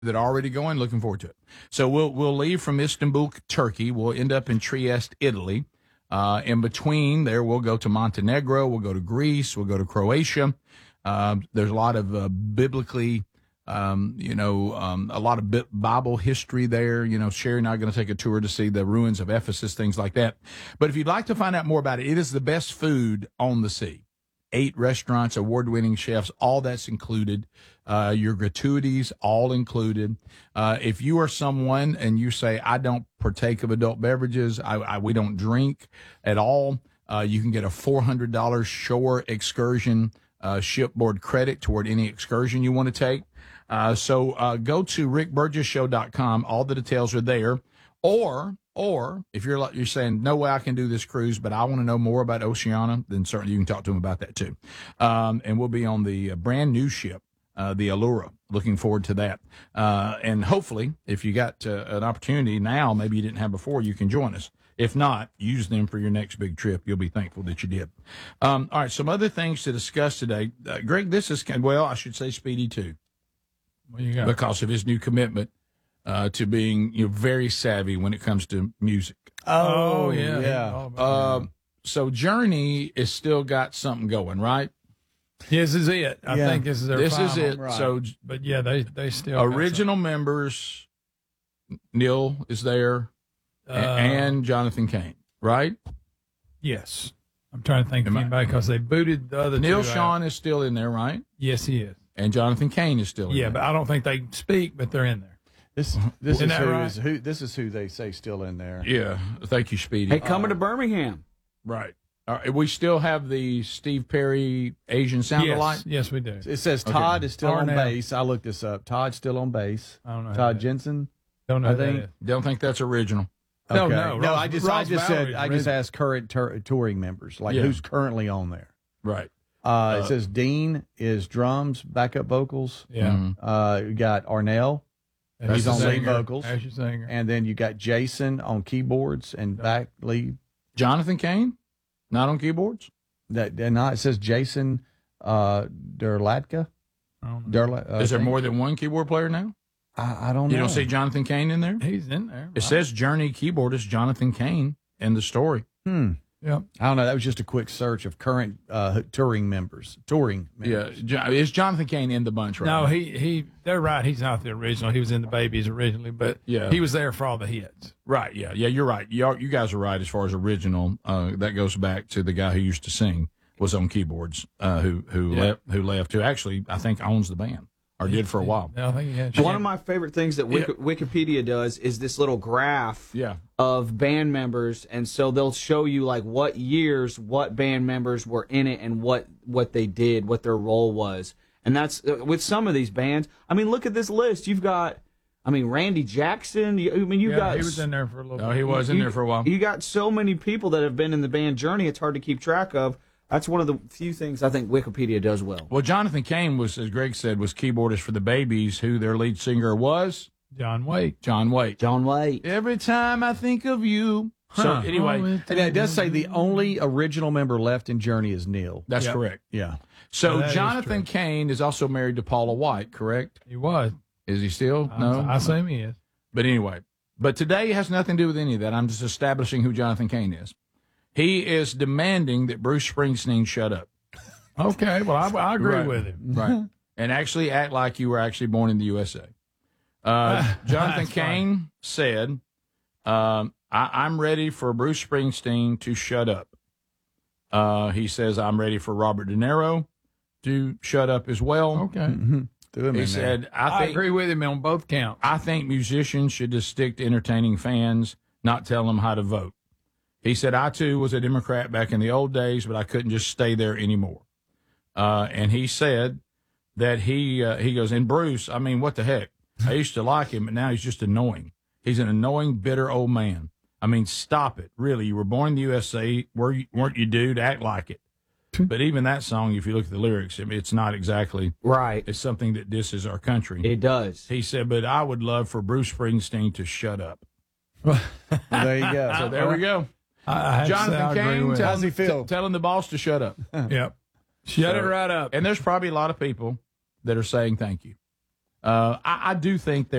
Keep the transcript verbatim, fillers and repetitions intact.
that are already going. Looking forward to it. So we'll we'll leave from Istanbul, Turkey. We'll end up in Trieste, Italy. Uh, in between there, we'll go to Montenegro. We'll go to Greece. We'll go to Croatia. Uh, there's a lot of uh, biblically, um, you know, um, a lot of Bible history there. You know, Sherry and I are going to take a tour to see the ruins of Ephesus, things like that. But if you'd like to find out more about it, it is the best food on the sea. Eight restaurants, award-winning chefs, all that's included. Uh, your gratuities, all included. Uh, if you are someone and you say, I don't partake of adult beverages, I, I, we don't drink at all, uh, you can get a four hundred dollars shore excursion uh, shipboard credit toward any excursion you want to take. Uh, so uh, go to rick burgess show dot com. All the details are there. Or... Or if you're like, you're saying, no way I can do this cruise, but I want to know more about Oceania, then certainly you can talk to them about that too. Um, and we'll be on the brand new ship, uh, the Allura. Looking forward to that. Uh, and hopefully, if you got uh, an opportunity now, maybe you didn't have before, you can join us. If not, use them for your next big trip. You'll be thankful that you did. Um, all right, some other things to discuss today. Uh, Greg, this is, well, I should say Speedy too. What you got? Because of his new commitment. Uh, to being, you know, very savvy when it comes to music. Oh, yeah. yeah. Uh, so Journey is still got something going, right? This is it. I yeah. think this is their This final. is it. Right. So, but yeah, they they still original members. Neil is there, uh, and Jonathan Cain, right? Yes. I'm trying to think of anybody because they booted the other Neil two Sean out. is still in there, right? Yes, he is. And Jonathan Cain is still in yeah, there. but I don't think they speak, but they're in there. This this Isn't is that who right? is who this is who they say still in there. Yeah. Thank you, Speedy. Hey, coming to Birmingham. Right. All right. We still have the Steve Perry Asian sound Yes, alike? yes, we do. It says Okay. Todd is still Arnell. on bass. I looked this up. Todd's still on bass. I don't know. who Todd that is. Jensen. Don't know. I who that think- is. Don't think that's original. No, Okay. no, no. Ross- I just I Ross just said Valerie's I just original. asked current tur- touring members, like Yeah. who's currently on there. Right. Uh, Uh, it says Dean is drums, backup vocals. Yeah. Mhm. Uh, you got Arnell, That's He's the on lead singer. vocals. That's your singer. and then you got Jason on keyboards and back lead. Jonathan Cain? Not on keyboards? That and not, it says Jason uh, Derlatka. I don't know. Derla, uh, Is there thing. more than one keyboard player now? I, I don't know. You don't see Jonathan Cain in there? He's in there. It says Journey keyboardist Jonathan Cain in the story. Hmm. Yep. I don't know. That was just a quick search of current uh, touring members. Touring members. Yeah. Jo- Is Jonathan Cain in the bunch right No, now? he he. They're right. He's not the original. He was in the Babies originally, but Yeah. he was there for all the hits. Right. Yeah. Yeah. You're right. You, you guys are right as far as original. Uh, that goes back to the guy who used to sing, was on keyboards, uh, who who Yeah. left, who left, who actually I think owns the band or did for a while. I think he had. One of my favorite things that Wiki- Wikipedia does is this little graph Yeah. of band members, and so they'll show you like what years what band members were in it and what what they did, what their role was. And that's uh, with some of these bands. I mean, look at this list. You've got, I mean, Randy Jackson. You, I mean, you yeah, got. he was in there for a little No, bit. he was in you- there for a while. You got so many people that have been in the band journey. It's hard to keep track of. That's one of the few things I think Wikipedia does well. Well, Jonathan Cain was, as Greg said, was keyboardist for the Babies, who their lead singer was John Waite. John Waite. John Waite. Every time I think of you. So Huh. anyway, And it does say the only original member left in Journey is Neil. that's Yep. correct. Yeah. So That is Jonathan true. Cain is also married to Paula White, correct? He was. Is he still? No. I, I assume he is. But anyway, but today has nothing to do with any of that. I'm just establishing who Jonathan Cain is. He is demanding that Bruce Springsteen shut up. Okay, well, I, I agree Right. with him. Right. And actually act like you were actually born in the U S A. Uh, Jonathan That's Cain said, um, I, I'm ready for Bruce Springsteen to shut up. Uh, he says, I'm ready for Robert De Niro to shut up as well. Okay. Mm-hmm. Threw him He in said, I I, think, agree with him on both counts. I think musicians should just stick to entertaining fans, not tell them how to vote. He said, I too was a Democrat back in the old days, but I couldn't just stay there anymore. Uh, and he said that he, uh, he goes, and Bruce, I mean, what the heck? I used to like him, but now he's just annoying. He's an annoying, bitter old man. I mean, stop it. Really, you were born in the U S A. Were you, weren't you, dude? Act like it. But even that song, if you look at the lyrics, I mean, it's not exactly, Right. it's something that disses our country. It does. He said, but I would love for Bruce Springsteen to shut up. there. There you go. So there we go. I, I have to say I Jonathan agree Cain with tell- him. How's he feel? t- telling the boss to shut up. Yep. Shut So- it right up. And there's probably a lot of people that are saying thank you. uh, I, I do think there.